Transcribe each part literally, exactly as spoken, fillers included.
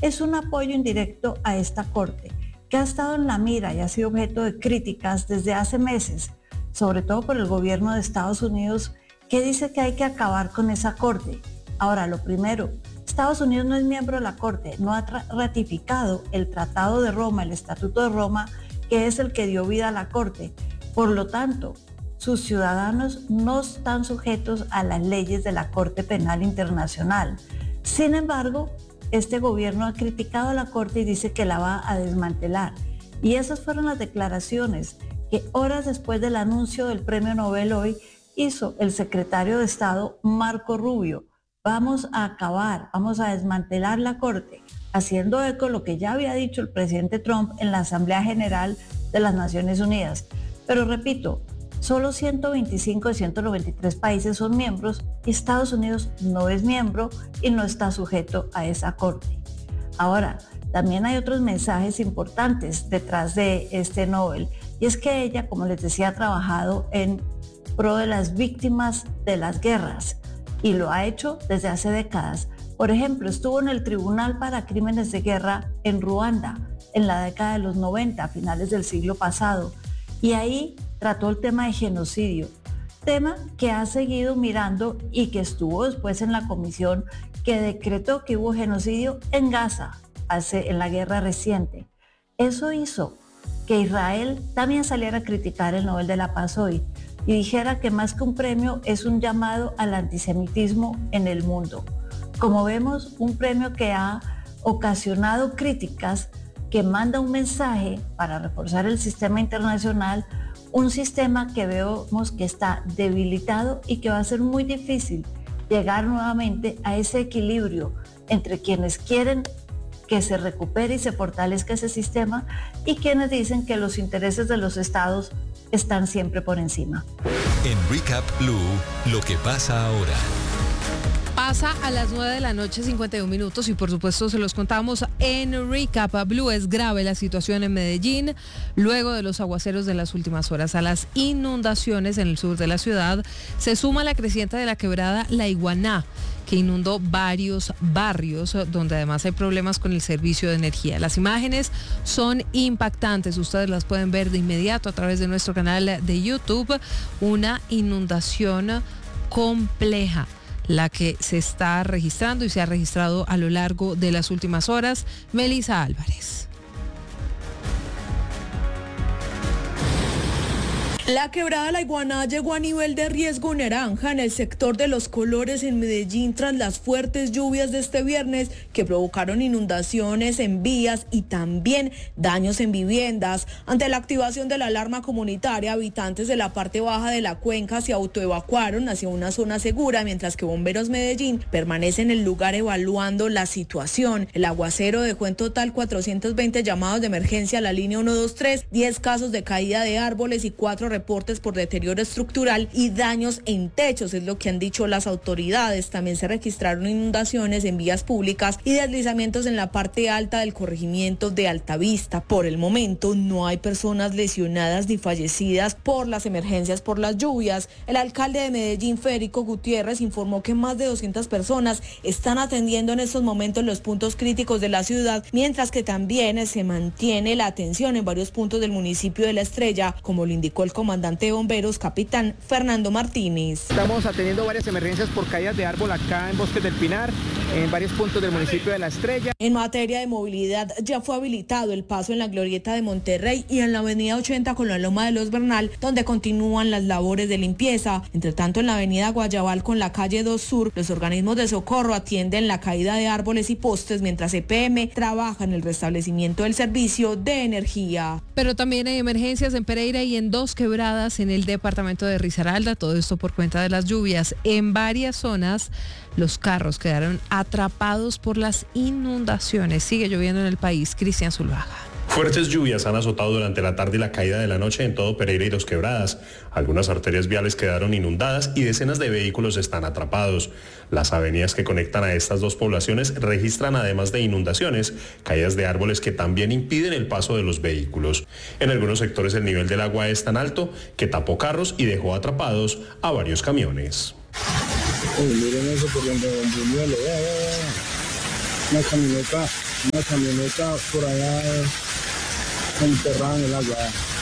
es un apoyo indirecto a esta corte, que ha estado en la mira y ha sido objeto de críticas desde hace meses, sobre todo por el gobierno de Estados Unidos, que dice que hay que acabar con esa corte. Ahora, lo primero, Estados Unidos no es miembro de la corte, no ha ratificado el Tratado de Roma, el Estatuto de Roma, que es el que dio vida a la corte. Por lo tanto, sus ciudadanos no están sujetos a las leyes de la Corte Penal Internacional. Sin embargo, este gobierno ha criticado a la corte y dice que la va a desmantelar. Y esas fueron las declaraciones que horas después del anuncio del premio Nobel hoy hizo el secretario de Estado Marco Rubio. Vamos a acabar, vamos a desmantelar la corte, haciendo eco de lo que ya había dicho el presidente Trump en la Asamblea General de las Naciones Unidas. Pero repito, solo ciento veinticinco de ciento noventa y tres países son miembros y Estados Unidos no es miembro y no está sujeto a esa corte. Ahora, también hay otros mensajes importantes detrás de este Nobel, y es que ella, como les decía, ha trabajado en pro de las víctimas de las guerras y lo ha hecho desde hace décadas. Por ejemplo, estuvo en el Tribunal para Crímenes de Guerra en Ruanda en la década de los noventa, a finales del siglo pasado, y ahí trató el tema de genocidio, tema que ha seguido mirando y que estuvo después en la comisión que decretó que hubo genocidio en Gaza hace, en la guerra reciente. Eso hizo que Israel también saliera a criticar el Nobel de la Paz hoy y dijera que más que un premio es un llamado al antisemitismo en el mundo. Como vemos, un premio que ha ocasionado críticas, que manda un mensaje para reforzar el sistema internacional, un sistema que vemos que está debilitado y que va a ser muy difícil llegar nuevamente a ese equilibrio entre quienes quieren que se recupere y se fortalezca ese sistema y quienes dicen que los intereses de los estados están siempre por encima. En Recap Blue, lo que pasa ahora. Pasa a las nueve de la noche, cincuenta y un minutos, y por supuesto se los contamos en Recap Blue. Es grave la situación en Medellín luego de los aguaceros de las últimas horas. A las inundaciones en el sur de la ciudad se suma la creciente de la quebrada La Iguaná, que inundó varios barrios donde además hay problemas con el servicio de energía. Las imágenes son impactantes, ustedes las pueden ver de inmediato a través de nuestro canal de YouTube. Una inundación compleja la que se está registrando y se ha registrado a lo largo de las últimas horas. Melissa Álvarez. La quebrada La Iguaná llegó a nivel de riesgo naranja en el sector de Los Colores en Medellín tras las fuertes lluvias de este viernes que provocaron inundaciones en vías y también daños en viviendas. Ante la activación de la alarma comunitaria, habitantes de la parte baja de la cuenca se autoevacuaron hacia una zona segura, mientras que Bomberos Medellín permanece en el lugar evaluando la situación. El aguacero dejó en total cuatrocientos veinte llamados de emergencia a la línea ciento veintitrés, diez casos de caída de árboles y cuatro reportes por deterioro estructural y daños en techos, es lo que han dicho las autoridades. También se registraron inundaciones en vías públicas y deslizamientos en la parte alta del corregimiento de Altavista. Por el momento no hay personas lesionadas ni fallecidas por las emergencias por las lluvias. El alcalde de Medellín, Federico Gutiérrez, informó que más de doscientas personas están atendiendo en estos momentos los puntos críticos de la ciudad, mientras que también se mantiene la atención en varios puntos del municipio de La Estrella, como lo indicó el comandante de bomberos, capitán Fernando Martínez. Estamos atendiendo varias emergencias por caídas de árbol acá en Bosques del Pinar, en varios puntos del municipio de La Estrella. En materia de movilidad, ya fue habilitado el paso en la glorieta de Monterrey y en la avenida ochenta con la Loma de los Bernal, donde continúan las labores de limpieza. Entre tanto, en la avenida Guayabal con la calle dos Sur, los organismos de socorro atienden la caída de árboles y postes, mientras E P M trabaja en el restablecimiento del servicio de energía. Pero también hay emergencias en Pereira y en dos quebradas en el departamento de Risaralda, todo esto por cuenta de las lluvias. En varias zonas los carros quedaron atrapados por las inundaciones. Sigue lloviendo en el país. Cristian Zuluaga. Fuertes lluvias han azotado durante la tarde y la caída de la noche en todo Pereira y Dos Quebradas. Algunas arterias viales quedaron inundadas y decenas de vehículos están atrapados. Las avenidas que conectan a estas dos poblaciones registran, además de inundaciones, caídas de árboles que también impiden el paso de los vehículos. En algunos sectores el nivel del agua es tan alto que tapó carros y dejó atrapados a varios camiones. Uy, miren eso por donde Don Julio lo ve, una camioneta una camioneta por allá enterrada en el agua,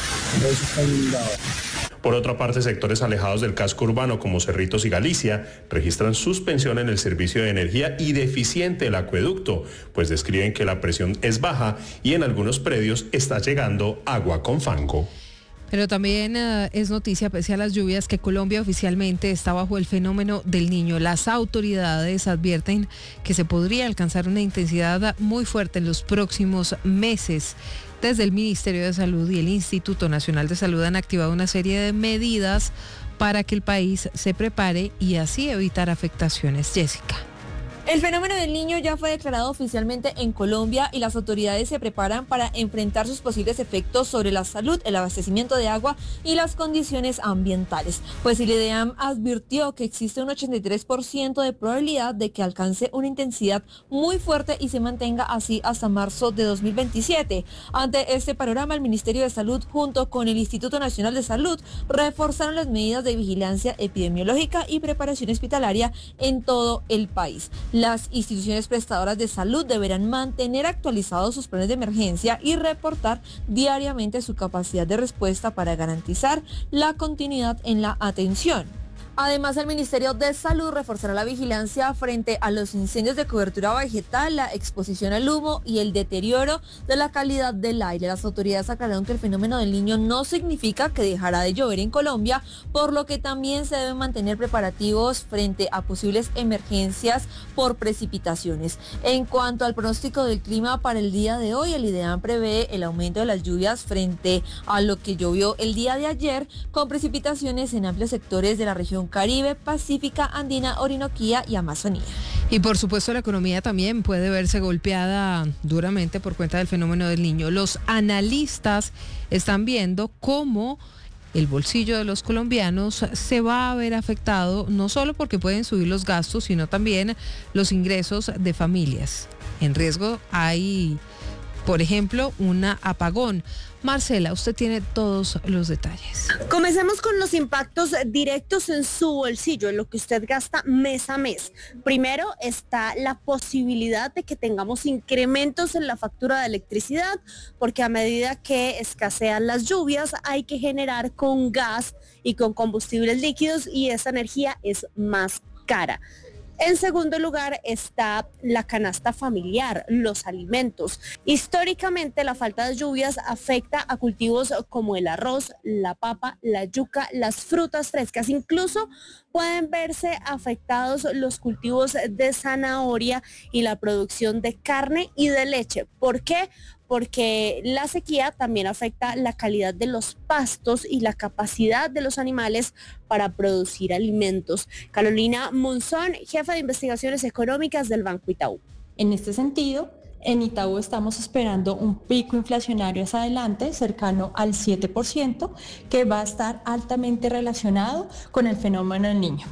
eso está inundado. Por otra parte, sectores alejados del casco urbano como Cerritos y Galicia registran suspensión en el servicio de energía y deficiente el acueducto, pues describen que la presión es baja y en algunos predios está llegando agua con fango. Pero también uh, es noticia, pese a las lluvias, que Colombia oficialmente está bajo el fenómeno del Niño. Las autoridades advierten que se podría alcanzar una intensidad muy fuerte en los próximos meses. Desde el Ministerio de Salud y el Instituto Nacional de Salud han activado una serie de medidas para que el país se prepare y así evitar afectaciones. Jessica. El fenómeno del Niño ya fue declarado oficialmente en Colombia y las autoridades se preparan para enfrentar sus posibles efectos sobre la salud, el abastecimiento de agua y las condiciones ambientales. Pues el IDEAM advirtió que existe un ochenta y tres por ciento de probabilidad de que alcance una intensidad muy fuerte y se mantenga así hasta marzo de dos mil veintisiete. Ante este panorama, el Ministerio de Salud junto con el Instituto Nacional de Salud reforzaron las medidas de vigilancia epidemiológica y preparación hospitalaria en todo el país. Las instituciones prestadoras de salud deberán mantener actualizados sus planes de emergencia y reportar diariamente su capacidad de respuesta para garantizar la continuidad en la atención. Además, el Ministerio de Salud reforzará la vigilancia frente a los incendios de cobertura vegetal, la exposición al humo y el deterioro de la calidad del aire. Las autoridades aclararon que el fenómeno del Niño no significa que dejará de llover en Colombia, por lo que también se deben mantener preparativos frente a posibles emergencias por precipitaciones. En cuanto al pronóstico del clima para el día de hoy, el IDEAM prevé el aumento de las lluvias frente a lo que llovió el día de ayer, con precipitaciones en amplios sectores de la región Caribe, Pacífica, Andina, Orinoquía y Amazonía. Y por supuesto la economía también puede verse golpeada duramente por cuenta del fenómeno del Niño. Los analistas están viendo cómo el bolsillo de los colombianos se va a ver afectado, no solo porque pueden subir los gastos, sino también los ingresos de familias. En riesgo hay, por ejemplo, un apagón. Marcela, usted tiene todos los detalles. Comencemos con los impactos directos en su bolsillo, en lo que usted gasta mes a mes. Primero está la posibilidad de que tengamos incrementos en la factura de electricidad, porque a medida que escasean las lluvias hay que generar con gas y con combustibles líquidos y esa energía es más cara. En segundo lugar está la canasta familiar, los alimentos. Históricamente la falta de lluvias afecta a cultivos como el arroz, la papa, la yuca, las frutas frescas. Incluso pueden verse afectados los cultivos de zanahoria y la producción de carne y de leche. ¿Por qué? Porque la sequía también afecta la calidad de los pastos y la capacidad de los animales para producir alimentos. Carolina Monzón, jefa de investigaciones económicas del Banco Itaú. En este sentido, en Itaú estamos esperando un pico inflacionario hacia adelante cercano al siete por ciento, que va a estar altamente relacionado con el fenómeno del Niño.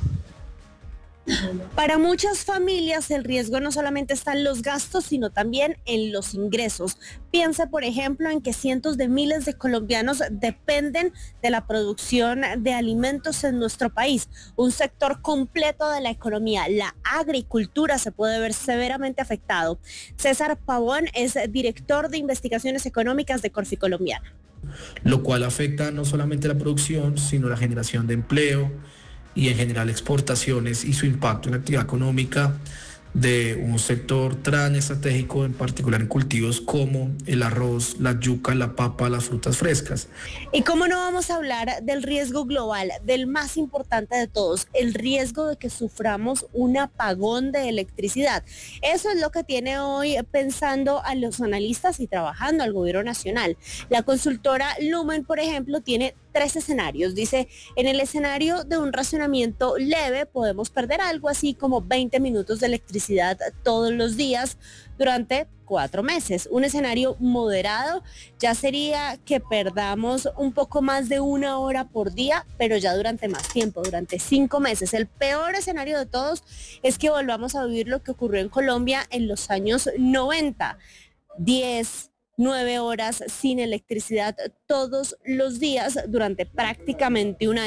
Para muchas familias el riesgo no solamente está en los gastos, sino también en los ingresos. Piensa, por ejemplo, en que cientos de miles de colombianos dependen de la producción de alimentos en nuestro país. Un sector completo de la economía, la agricultura, se puede ver severamente afectado. César Pavón es director de investigaciones económicas de Corfi Colombiana. Lo cual afecta no solamente la producción, sino la generación de empleo y en general exportaciones y su impacto en la actividad económica de un sector tan estratégico, en particular en cultivos como el arroz, la yuca, la papa, las frutas frescas. Y cómo no vamos a hablar del riesgo global, del más importante de todos, el riesgo de que suframos un apagón de electricidad. Eso es lo que tiene hoy pensando a los analistas y trabajando al gobierno nacional. La consultora Lumen, por ejemplo, tiene tres escenarios. Dice, en el escenario de un racionamiento leve podemos perder algo así como veinte minutos de electricidad todos los días durante cuatro meses. Un escenario moderado ya sería que perdamos un poco más de una hora por día, pero ya durante más tiempo, durante cinco meses. El peor escenario de todos es que volvamos a vivir lo que ocurrió en Colombia en los años noventa. diez, nueve horas sin electricidad todos los días durante prácticamente un año.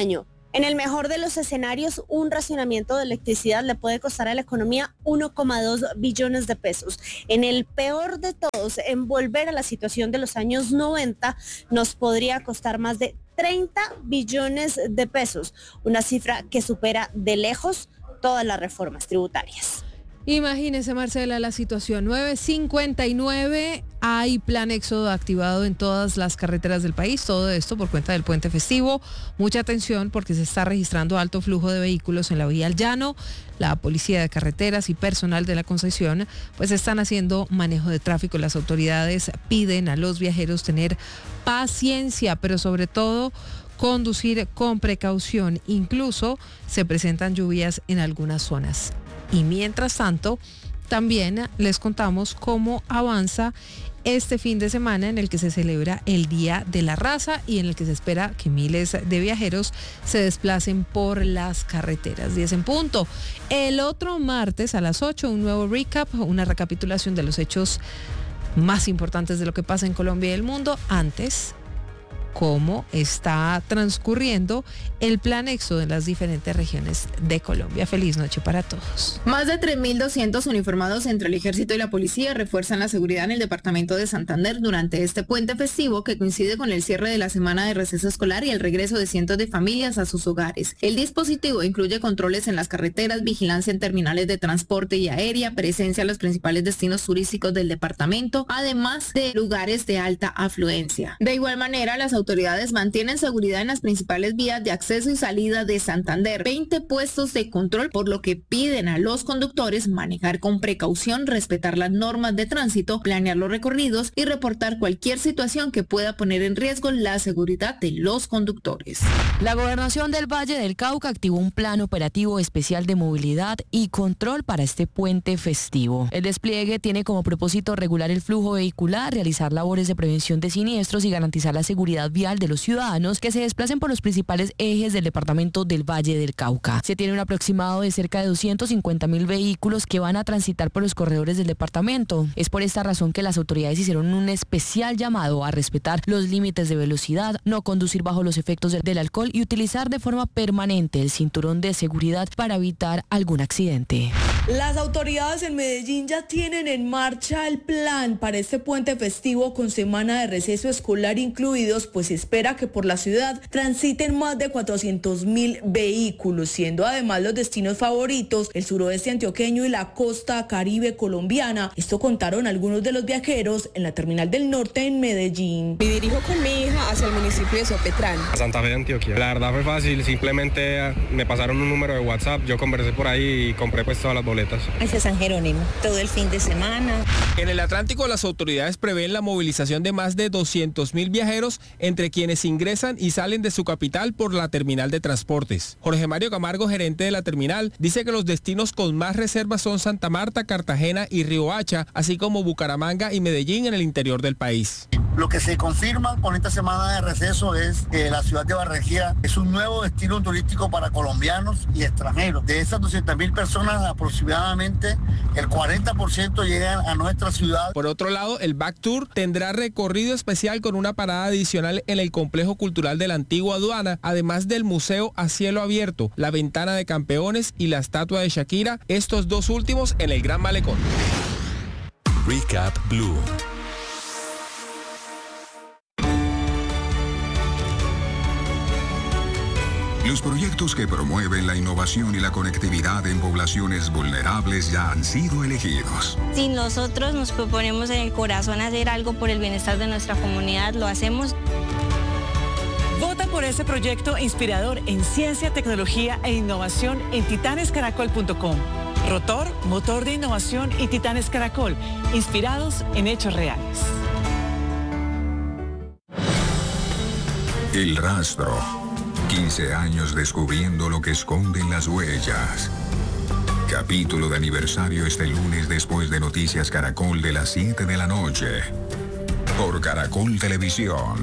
En el mejor de los escenarios, un racionamiento de electricidad le puede costar a la economía uno coma dos billones de pesos. En el peor de todos, en volver a la situación de los años noventa, nos podría costar más de treinta billones de pesos, una cifra que supera de lejos todas las reformas tributarias. Imagínese, Marcela, la situación. nueve cincuenta y nueve, hay plan éxodo activado en todas las carreteras del país. Todo esto por cuenta del puente festivo. Mucha atención porque se está registrando alto flujo de vehículos en la vía al llano. La policía de carreteras y personal de la concesión pues están haciendo manejo de tráfico. Las autoridades piden a los viajeros tener paciencia, pero sobre todo conducir con precaución. Incluso se presentan lluvias en algunas zonas. Y mientras tanto, también les contamos cómo avanza este fin de semana en el que se celebra el Día de la Raza y en el que se espera que miles de viajeros se desplacen por las carreteras. diez en punto. El otro martes a las ocho, un nuevo recap, una recapitulación de los hechos más importantes de lo que pasa en Colombia y el mundo. Antes, cómo está transcurriendo el plan éxodo en las diferentes regiones de Colombia. Feliz noche para todos. Más de tres mil doscientos uniformados entre el ejército y la policía refuerzan la seguridad en el departamento de Santander durante este puente festivo que coincide con el cierre de la semana de receso escolar y el regreso de cientos de familias a sus hogares. El dispositivo incluye controles en las carreteras, vigilancia en terminales de transporte y aérea, presencia en los principales destinos turísticos del departamento, además de lugares de alta afluencia. De igual manera, las autoridades mantienen seguridad en las principales vías de acceso y salida de Santander, veinte puestos de control, por lo que piden a los conductores manejar con precaución, respetar las normas de tránsito, planear los recorridos y reportar cualquier situación que pueda poner en riesgo la seguridad de los conductores. La Gobernación del Valle del Cauca activó un plan operativo especial de movilidad y control para este puente festivo. El despliegue tiene como propósito regular el flujo vehicular, realizar labores de prevención de siniestros y garantizar la seguridad vial de los ciudadanos que se desplacen por los principales ejes del departamento del Valle del Cauca. Se tiene un aproximado de cerca de doscientos cincuenta mil vehículos que van a transitar por los corredores del departamento. Es por esta razón que las autoridades hicieron un especial llamado a respetar los límites de velocidad, no conducir bajo los efectos del alcohol y utilizar de forma permanente el cinturón de seguridad para evitar algún accidente. Las autoridades en Medellín ya tienen en marcha el plan para este puente festivo con semana de receso escolar incluidos, pues se espera que por la ciudad transiten más de cuatrocientos mil vehículos, siendo además los destinos favoritos el suroeste antioqueño y la costa caribe colombiana. Esto contaron algunos de los viajeros en la terminal del norte en Medellín. Me dirijo con mi hija hacia el municipio de Sopetrán. A Santa Fe de Antioquia. La verdad fue fácil, simplemente me pasaron un número de WhatsApp, yo conversé por ahí y compré pues todas las boletas. Hacia San Jerónimo, todo el fin de semana. En el Atlántico, las autoridades prevén la movilización de más de doscientos mil viajeros entre quienes ingresan y salen de su capital por la terminal de transportes. Jorge Mario Camargo, gerente de la terminal, dice que los destinos con más reservas son Santa Marta, Cartagena y Riohacha, así como Bucaramanga y Medellín en el interior del país. Lo que se confirma con esta semana de receso es que la ciudad de Barranquilla es un nuevo destino turístico para colombianos y extranjeros. De esas doscientas mil personas, aproximadamente el cuarenta por ciento llegan a nuestra ciudad. Por otro lado, el Back Tour tendrá recorrido especial con una parada adicional en el complejo cultural de la antigua aduana, además del museo a cielo abierto, la ventana de campeones y la estatua de Shakira, estos dos últimos en el Gran Malecón. Recap Blue. Los proyectos que promueven la innovación y la conectividad en poblaciones vulnerables ya han sido elegidos. Si nosotros nos proponemos en el corazón hacer algo por el bienestar de nuestra comunidad, lo hacemos. Vota por ese proyecto inspirador en ciencia, tecnología e innovación en titanes caracol punto com. Rotor, motor de innovación y Titanes Caracol, inspirados en hechos reales. El rastro. quince años descubriendo lo que esconden las huellas. Capítulo de aniversario este lunes después de Noticias Caracol de las siete de la noche. Por Caracol Televisión.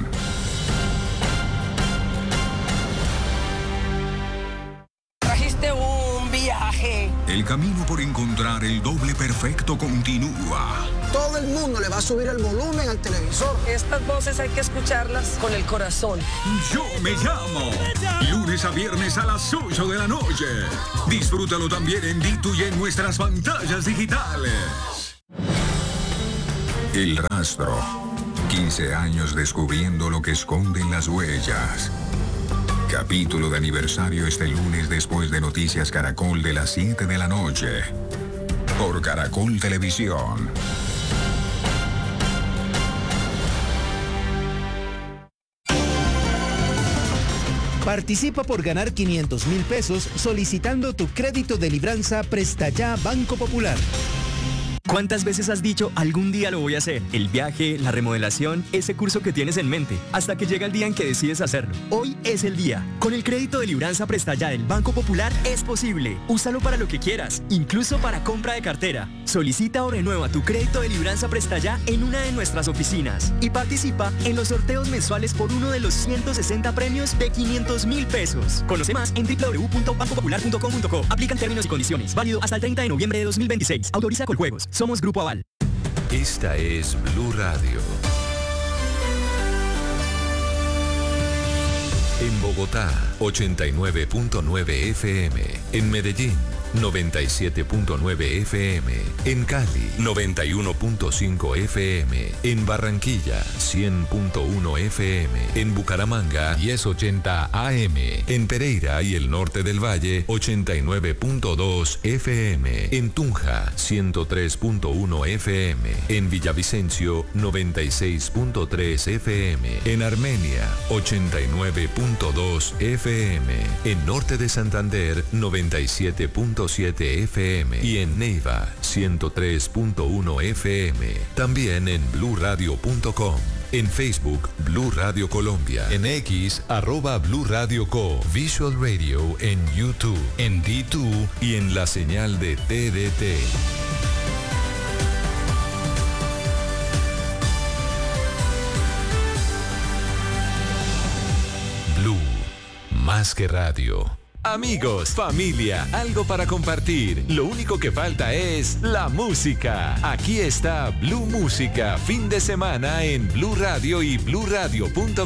Trajiste un viaje El camino por encontrar el doble perfecto continúa. Todo el mundo le va a subir el volumen al televisor. Estas voces hay que escucharlas con el corazón. Yo me llamo. Lunes a viernes a las ocho de la noche. Disfrútalo también en Ditu y en nuestras pantallas digitales. El Rastro. quince años descubriendo lo que esconden las huellas. Capítulo de aniversario este lunes después de Noticias Caracol de las siete de la noche. Por Caracol Televisión. Participa por ganar quinientos mil pesos solicitando tu crédito de libranza Presta Ya Banco Popular. ¿Cuántas veces has dicho algún día lo voy a hacer? El viaje, la remodelación, ese curso que tienes en mente, hasta que llega el día en que decides hacerlo. Hoy es el día. Con el crédito de libranza Presta Ya del Banco Popular es posible. Úsalo para lo que quieras, incluso para compra de cartera. Solicita o renueva tu crédito de libranza Presta Ya en una de nuestras oficinas y participa en los sorteos mensuales por uno de los ciento sesenta premios de quinientos mil pesos. Conoce más en doble u doble u doble u punto banco popular punto com punto co. Aplican términos y condiciones. Válido hasta el treinta de noviembre de dos mil veintiséis. Autoriza Coljuegos. Somos Grupo Aval. Esta es Blue Radio. En Bogotá, ochenta y nueve punto nueve F M. En Medellín, noventa y siete punto nueve F M. En Cali, noventa y uno punto cinco F M. En Barranquilla, cien punto uno F M. En Bucaramanga, diez ochenta A M. En Pereira y el norte del Valle, ochenta y nueve punto dos F M. En Tunja, ciento tres punto uno F M. En Villavicencio, noventa y seis punto tres F M. En Armenia, ochenta y nueve punto dos F M. En norte de Santander, noventa y siete punto siete F M. Y en Neiva, ciento tres punto uno F M. También en blue radio punto com. En Facebook, Blue Radio Colombia. En X, arroba Blue Radio Co. Visual Radio en YouTube, en D dos y en la señal de T D T. Blue, más que radio. Amigos, familia, algo para compartir. Lo único que falta es la música. Aquí está Blue Música, fin de semana en Blue Radio y blue radio punto com.